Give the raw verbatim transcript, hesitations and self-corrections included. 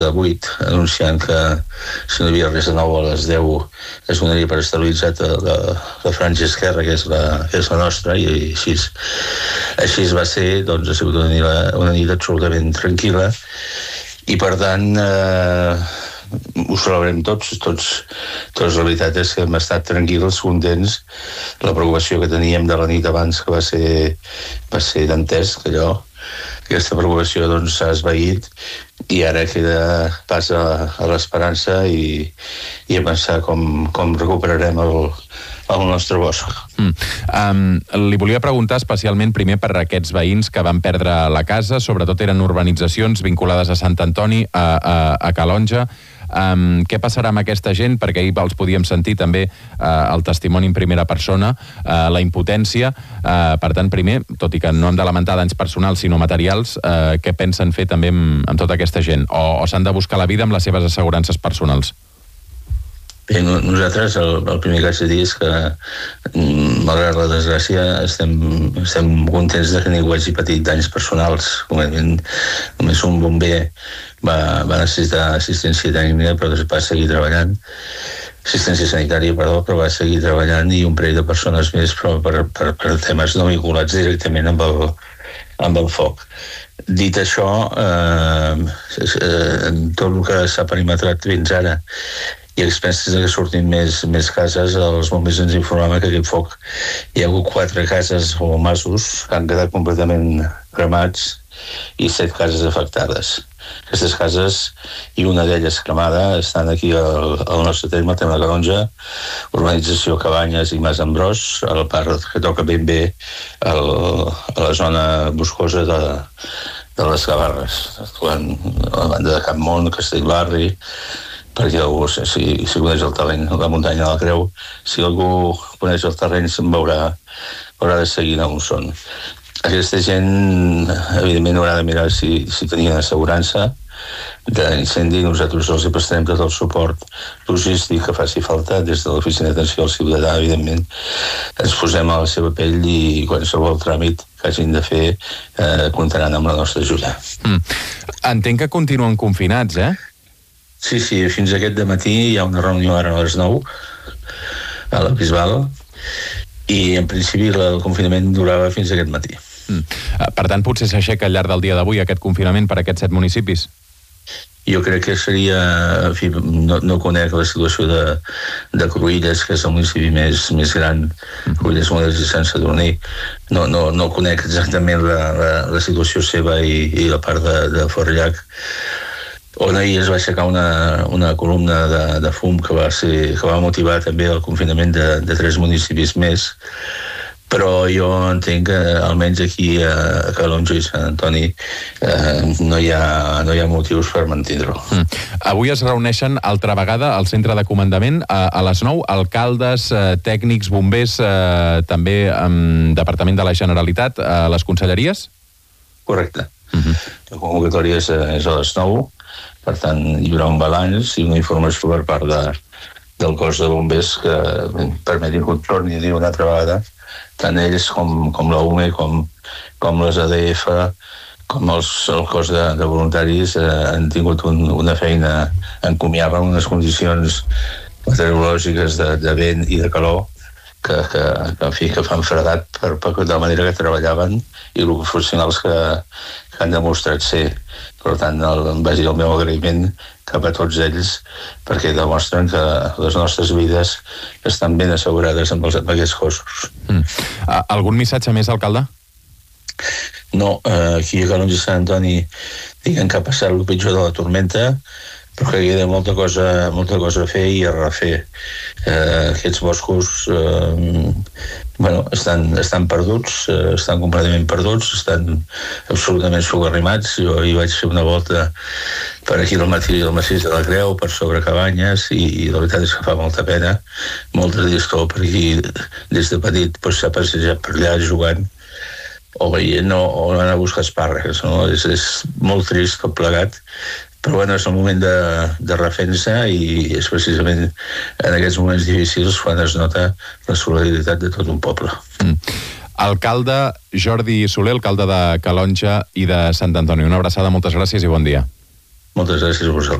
de vuit, anunciant que si no hi havia res de nou a les deu es donaria per estabilitzat la, la franja esquerra, que és la, que és la nostra, i així, així va ser. Doncs ha sigut una nit, una nit absolutament tranquil·la, i per tant eh, ho celebrem tots, tots, tots. La veritat és que hem estat tranquils, contents. La preocupació que teníem de la nit abans, que va ser, va ser dantesc, allò, aquesta preocupació doncs s'ha esvaït, i ara queda pas a, a l'esperança i, i a pensar com, com recuperarem el, el nostre bosc. Mm. Um, li volia preguntar especialment primer per aquests veïns que van perdre la casa, sobretot eren urbanitzacions vinculades a Sant Antoni, a, a, a Calonge. Um, què passarà amb aquesta gent? Perquè ahir els podíem sentir també uh, el testimoni en primera persona, uh, la impotència. Uh, per tant, primer, tot i que no hem de lamentar danys personals sinó materials, uh, què pensen fer també amb, amb tota aquesta gent? O, o s'han de buscar la vida amb les seves assegurances personals? Bé, nosaltres el, el primer que haig de dir és que, malgrat la desgràcia, estem, estem contents de que ningú hagi patit danys personals. Només un bomber va, va necessitar assistència tècnica, però va seguir treballant, assistència sanitària, perdó, però va seguir treballant, i un parell de persones més, però per, per, per temes no vinculats directament amb el, amb el foc. Dit això, eh, eh, tot el que s'ha perimetrat fins ara, i a expenses que sortin més, més cases, els bombers ens informaven que aquest foc hi ha hagut quatre cases o masos que han quedat completament cremats i set cases afectades. Aquestes cases, i una d'elles cremada, estan aquí al, al nostre terme, tema de Calonge, urbanització Cabanyes i Mas Ambrós, a la part que toca ben bé el, a la zona boscosa de, de les Gavarres, a la banda de Campmont, Castellbarri, perquè algú, si, si coneix el terreny, la muntanya de la Creu, si algú coneix el terreny se'n veurà, haurà de seguir on són. Aquesta gent, evidentment, haurà de mirar si, si tenien assegurança d'incendi. Nosaltres els hi prestarem tot el suport logístic que faci falta des de l'Oficina d'Atenció al Ciutadà, evidentment. Ens posem a la seva pell i qualsevol tràmit que hagin de fer eh, comptaran amb la nostra ajuda. Mm. Entenc que continuen confinats, eh? Sí, sí, fins aquest dematí hi ha una reunió ara a les nou a la Bisbal, i en principi el confinament durava fins aquest matí. Mm. Per tant, potser s'aixeca al llarg del dia d'avui aquest confinament per a aquests set municipis? Jo crec que seria... En fi, no, no conec la situació de, de Cruïlles, que és el municipi més, més gran, Cruïlles, Models i Sant Sadurní. No, no, no conec exactament la, la, la situació seva i, i la part de, de Forllac, on ahir es va aixecar una, una columna de, de fum que va, ser, que va motivar també el confinament de, de tres municipis més, però jo entenc que almenys aquí a Calonge i Sant Antoni eh, no, hi ha, no hi ha motius per mantenir-ho. Mm. Avui es reuneixen altra vegada al centre de comandament a, a les nou, alcaldes, eh, tècnics, bombers, eh, també amb Departament de la Generalitat, a les conselleries? Correcte. Mm-hmm. La convocatòria és, és a les nou, per tant hi haurà un balanç i una informació per part de, del cos de bombers que permetin que ho torni a dir una altra vegada, tant ells com, com la U M E, com, com les A D F, com els, el cos de, de voluntaris eh, han tingut un, una feina encomiable en unes condicions meteorològiques de, de vent i de calor que, que, que, en fi, que fan fredat per, per de la manera que treballaven i els professionals que, que han demostrat ser. Per tant, el, em vagi el meu agraïment cap a tots ells, perquè demostren que les nostres vides estan ben assegurades amb, els, amb aquests cossos. Mm. Algun missatge més, alcalde? No, eh, aquí a Calonge i Sant Antoni diguem que ha passat el pitjor de la tormenta, però que queda molta cosa, molta cosa a fer i a refer. Eh, aquests boscos eh, bueno, estan, estan perduts, eh, estan completament perduts, estan absolutament sogarrimats. Jo hi vaig fer una volta per aquí al matí del massís de la Creu, per sobre Cabanyes, i, i la veritat és que fa molta pena, molta tristor, per aquí des de petit doncs, s'ha passejat per allà jugant o veient o, o anar a buscar espàrrecs, no? És, és molt trist tot plegat, però bueno, és el moment de, de refer-se i és precisament en aquests moments difícils quan es nota la solidaritat de tot un poble. Mm. Alcalde Jordi Soler, alcalde de Calonge i de Sant Antoni. Una abraçada, moltes gràcies i bon dia. Moltes gràcies a vosaltres.